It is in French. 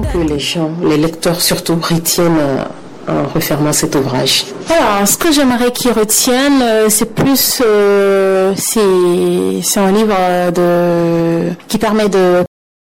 que les gens, les lecteurs surtout, retiennent en refermant cet ouvrage? Alors, ce que j'aimerais qu'ils retiennent, c'est plus, c'est un livre qui permet de